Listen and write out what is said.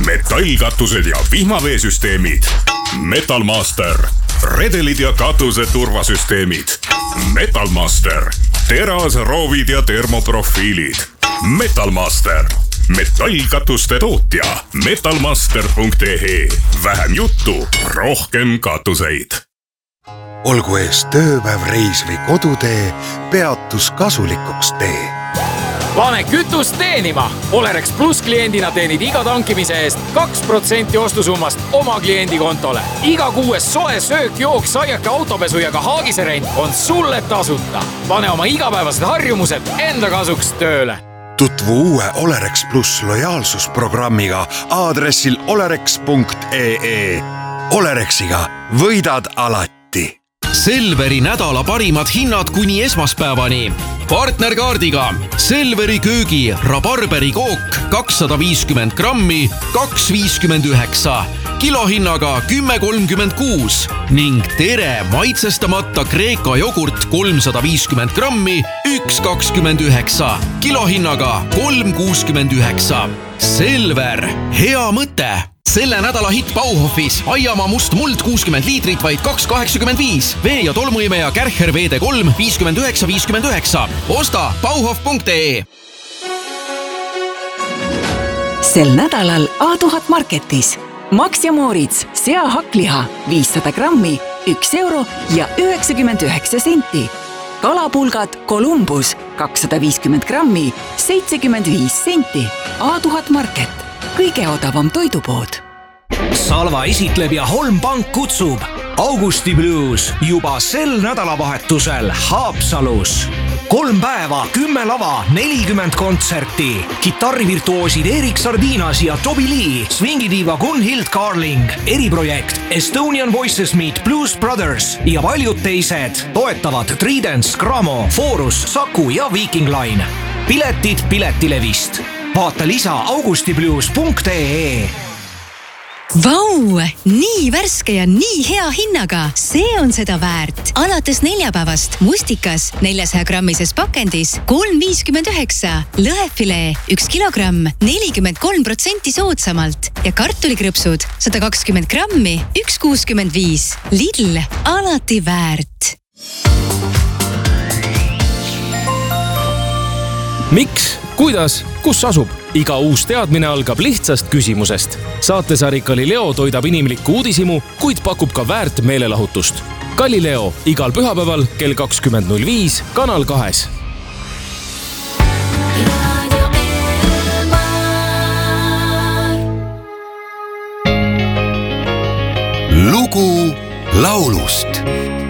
metallkatused ja vihmaveesüsteemid. Metalmaster, redelid ja katuse turvasüsteemid. Metalmaster, terasroovid ja termoprofiilid. Metalmaster, metallkatuste tootja. Metalmaster.ee. Vähem juttu, rohkem katuseid. Olgu ees tööpäev, reis või kodutee, peatus kasulikuks tee. Pane kütust teenima! Olerex Plus kliendina teenid iga tankimise eest 2% ostusummast oma kliendi kontole. Iga kuues soe söök, jook, saiake, autopesu ja ka haagiserent on sulle tasuta. Pane oma igapäevased harjumused enda kasuks tööle. Tutvu uue Olerex Plus lojaalsusprogrammiga aadressil olerex.ee. Olerexiga võidad alati. Selveri nädala parimad hinnad kuni esmaspäevani. Partnerkaardiga Selveri köögi rabarberi kook 250 grammi 2,59, kilohinnaga 10,36 ning Tere maitsestamata Kreeka jogurt 350 grammi 1,29, kilohinnaga 3,69. Selver, hea mõte! Selle nädala hitt Bauhofis Aiamaa must muld 60 liitrit vaid 2,85. Vee- ja tolmuimeja Kärcher VD3 59,59. Osta Bauhof.ee. Sel nädalal A1000 Marketis Max ja Moritz seahakliha 500 grammi 1 euro ja 99 senti. Kalapulgad Columbus 250 grammi 75 senti. A1000 Market. Kõige odavam toidupood. Salva esitleb ja Holm Pank kutsub Augusti Blues juba sel nädalavahetusel Haapsalus. 3 päeva, 10 lava, 40 kontserti. Kitarrivirtuoosid Erik Sardinas ja Toby Lee, swingidiiva Gunhild Carling, eriprojekt Estonian Voices Meet Blues Brothers ja paljud teised toetavad Tridents, Gramo, Forus, Saku ja Viking Line. Piletid Piletilevist. Vaata lisa augustiblues.ee. Vau! Nii värske ja nii hea hinnaga. See on seda väärt. Alates neljapäevast Mustikas 400 grammises pakendis 3,59. Lõhefilee 1 kilogramm 43% soodsamalt ja kartulikrõpsud 120 grammi 1,65. Lidl, alati väärt. Miks? Kuidas? Kus asub? Iga uus teadmine algab lihtsast küsimusest. Saatesari Galileo toidab inimlikku uudishimu, kuid pakub ka väärt meelelahutust. Galileo igal pühapäeval kell 20.05 Kanal 2. Lugu laulust.